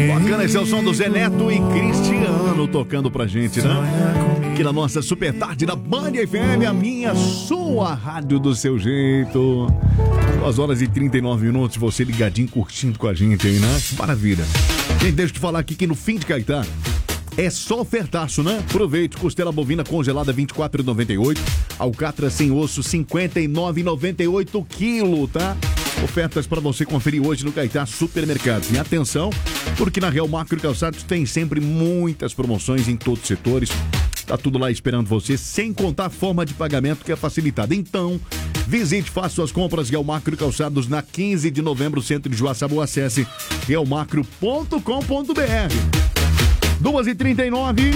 Bacana, esse é o som do Zé Neto e Cristiano tocando pra gente, né? Aqui na nossa super tarde da Band FM, a minha, sua rádio do seu jeito. 2h39, você ligadinho, curtindo com a gente aí, né? Maravilha. Gente, deixa eu te falar aqui que no Fim de Caetano é só ofertaço, né? Aproveite, costela bovina congelada R$ 24,98, alcatra sem osso R$ 59,98 quilo, tá? Ofertas para você conferir hoje no Caetá Supermercados. E atenção, porque na Real Macro Calçados tem sempre muitas promoções em todos os setores. Tá tudo lá esperando você, sem contar a forma de pagamento que é facilitada. Então, visite, faça suas compras Real Macro Calçados na 15 de novembro, centro de Joaçaba. Acesse realmacro.com.br. 2h39.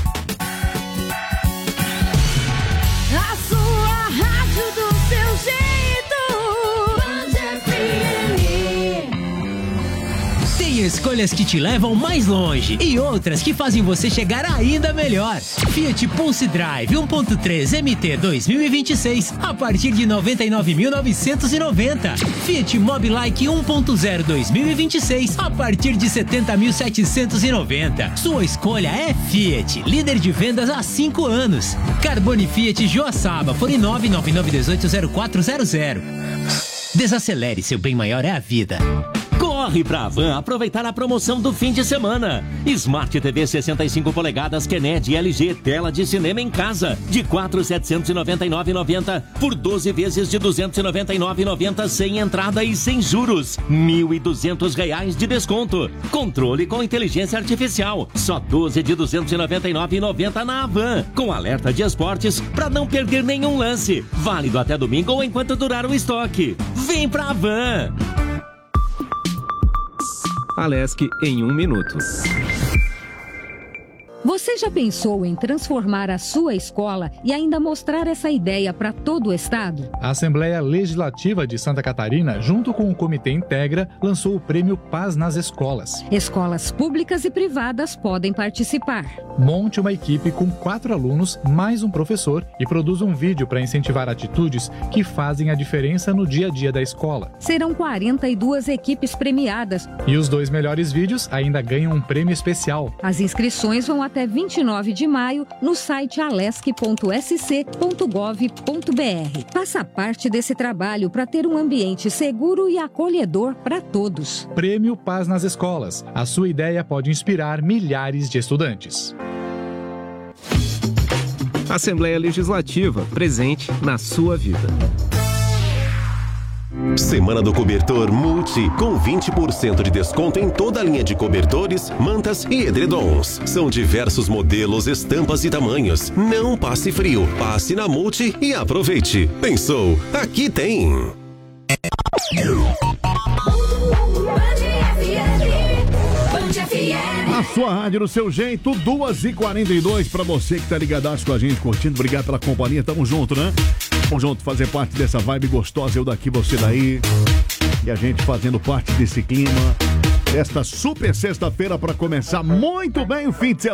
A sua rádio do seu jeito. Band FM. Tem escolhas que te levam mais longe e outras que fazem você chegar ainda melhor. Fiat Pulse Drive 1.3 MT 2026 a partir de R$ 99.990. Fiat Mobilike 1.0 2026 a partir de R$ 70.790. Sua escolha é Fiat, líder de vendas há 5 anos. Carbone Fiat Joaçaba, fone 999180400. Desacelere, seu bem maior é a vida. Corre pra Havan aproveitar a promoção do fim de semana. Smart TV 65 polegadas Kennedy LG tela de cinema em casa de R$ 4.799,90 por 12 vezes de R$ 299,90 sem entrada e sem juros. R$ 1.200 de desconto. Controle com inteligência artificial. Só 12 de R$ 299,90 na Havan. Com alerta de esportes para não perder nenhum lance. Válido até domingo ou enquanto durar o estoque. Vem pra Havan. Alesc em 1 minuto. Você já pensou em transformar a sua escola e ainda mostrar essa ideia para todo o estado? A Assembleia Legislativa de Santa Catarina, junto com o Comitê Integra, lançou o Prêmio Paz nas Escolas. Escolas públicas e privadas podem participar. Monte uma equipe com 4 alunos, mais um professor, e produza um vídeo para incentivar atitudes que fazem a diferença no dia a dia da escola. Serão 42 equipes premiadas. E os 2 melhores vídeos ainda ganham um prêmio especial. As inscrições vão até 29 de maio no site alesc.sc.gov.br. Faça parte desse trabalho para ter um ambiente seguro e acolhedor para todos. Prêmio Paz nas Escolas. A sua ideia pode inspirar milhares de estudantes. Assembleia Legislativa, presente na sua vida. Semana do Cobertor Multi, com 20% de desconto em toda a linha de cobertores, mantas e edredons. São diversos modelos, estampas e tamanhos. Não passe frio, passe na Multi e aproveite. Pensou? Aqui tem! A sua rádio no seu jeito, 2h42 pra você que tá ligadaço com a gente, curtindo. Obrigado pela companhia, tamo junto, né? Vamos junto fazer parte dessa vibe gostosa, eu daqui, você daí. E a gente fazendo parte desse clima. Esta super sexta-feira para começar muito bem o fim de semana.